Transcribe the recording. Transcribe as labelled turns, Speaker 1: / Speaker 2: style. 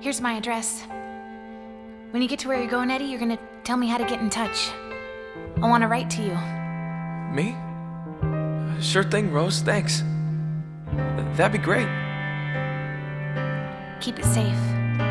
Speaker 1: Here's my address. When you get to where you're going, Eddie, you're gonna tell me how to get in touch. I want to write to you.
Speaker 2: Me? Sure thing, Rose, thanks. That'd be great.
Speaker 1: Keep it safe.